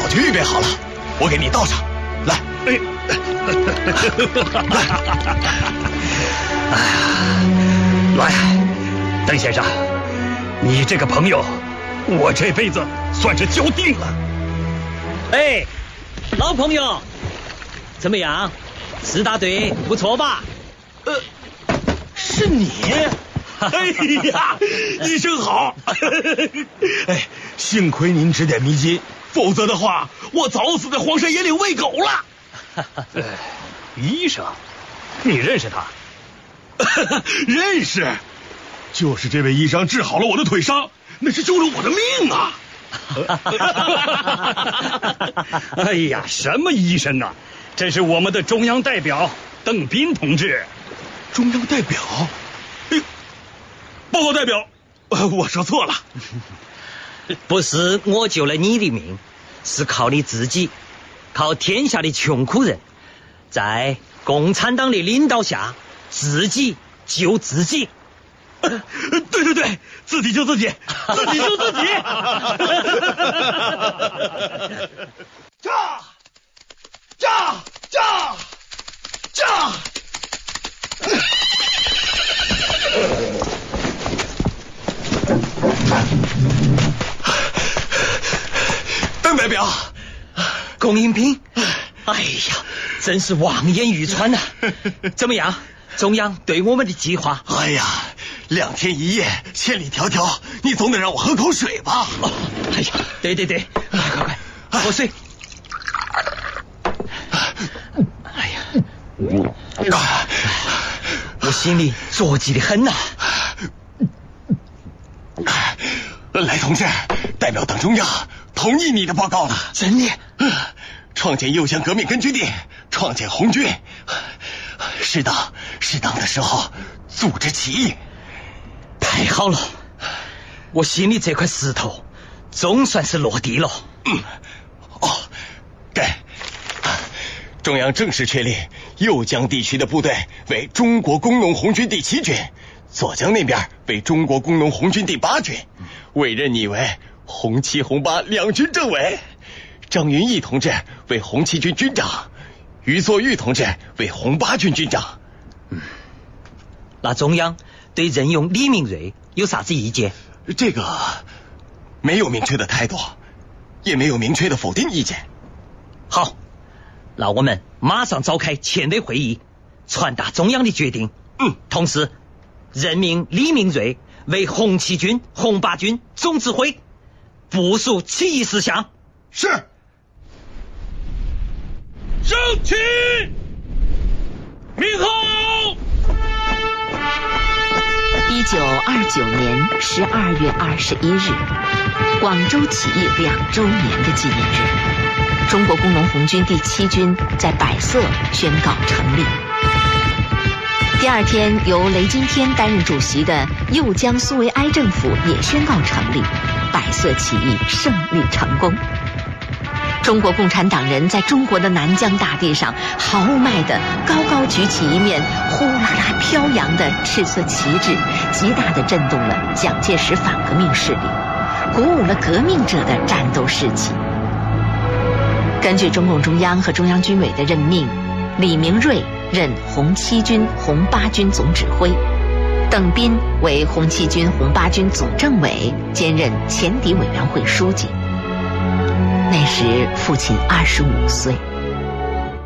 早就预备好了，我给你倒上。来， 来，邓先生，你这个朋友，我这辈子算是交定了。 哎，老朋友，怎么样？四大队不错吧？ 是你。哎呀，医生好！哎，幸亏您指点迷津，否则的话，我早死在荒山野岭喂狗了。 医生，你认识他？ 认识，就是这位医生治好了我的腿伤，那是救了我的命啊！ 哎呀，什么医生啊？这是我们的中央代表邓斌同志。 中央代表？哎，报告代表，我说错了。 不是我救了你的命，是靠你自己，靠天下的穷苦人，在共产党的领导下，自己救自己。 对，自己救自己，自己救自己。炸！邓代表， 龚应兵，哎呀，真是望眼欲穿呐！怎么样？中央对我们的计划？ 哎呀，2天1夜，千里迢迢，你总得让我喝口水吧？ 哎呀，对，快，喝水。哎呀，我心里着急的很呐。 来，同志，代表党中央同意你的报告了。 真的？ 创建右江革命根据地，创建红军，适当的时候组织起义。 太好了，我心里这块石头总算是落地了。 对，中央正式确立右江地区的部队为中国工农红军第7军，左江那边为中国工农红军第8军，委任你为红七红八2军政委，张云逸同志为红七军军长，于作玉同志为红8军军长。 那中央对任用李明瑞有啥子意见？ 这个没有明确的态度，也没有明确的否定意见。 好，那我们马上召开前队会议，传达中央的决定。同时任命李明瑞为红七军红8军总指挥，部署起义事项。 是。 升旗，鸣号。 1929年12月21日，广州起义2周年的纪念日，中国工农红军第7军在百色宣告成立。第二天，由雷今天担任主席的右江苏维埃政府也宣告成立，百色起义胜利成功。中国共产党人在中国的南疆大地上豪迈地高高举起一面呼啦啦飘扬的赤色旗帜，极大地震动了蒋介石反革命势力，鼓舞了革命者的战斗士气。根据中共中央和中央军委的任命，李明瑞任红七军红8军总指挥，邓斌为红七军红8军总政委，兼任前敌委员会书记。那时父亲25岁。